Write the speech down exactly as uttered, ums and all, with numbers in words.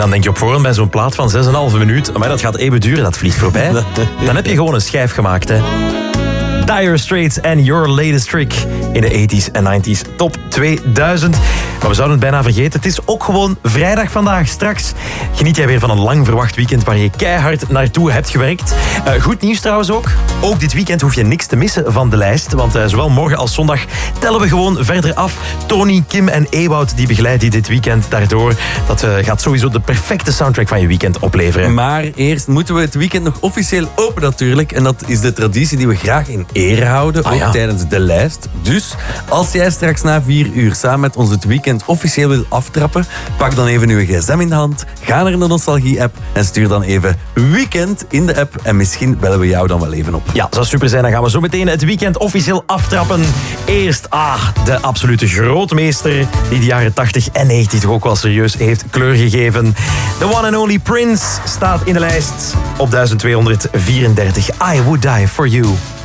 dan denk je op voorhand bij zo'n plaat van zes komma vijf minuut, maar dat gaat even duren, dat vliegt voorbij. Dan heb je gewoon een schijf gemaakt, hè. Dire Straits en Your Latest Trick in de tachtiger en negentiger top tweeduizend. Maar we zouden het bijna vergeten, het is ook gewoon vrijdag vandaag. Straks geniet jij weer van een lang verwacht weekend waar je keihard naartoe hebt gewerkt. Uh, goed nieuws trouwens ook. Ook dit weekend hoef je niks te missen van de lijst, want uh, zowel morgen als zondag tellen we gewoon verder af. Tony, Kim en Ewout die begeleiden dit weekend daardoor. Dat uh, gaat sowieso de perfecte soundtrack van je weekend opleveren. Maar eerst moeten we het weekend nog officieel open natuurlijk. En dat is de traditie die we graag in ere houden, ah, ook ja. tijdens de lijst. Dus als jij straks na vier uur samen met ons het weekend officieel wil aftrappen, pak dan even uw gsm in de hand, ga naar de Nostalgie-app en stuur dan even weekend in de app en misschien bellen we jou dan wel even op. Ja, zou super zijn. Dan gaan we zo meteen het weekend officieel aftrappen. Eerst, ah, de absolute grootmeester die de jaren tachtig en negentig toch ook wel serieus heeft kleur gegeven. The one and only Prince staat in de lijst op duizend tweehonderdvierendertig. I Would Die For You.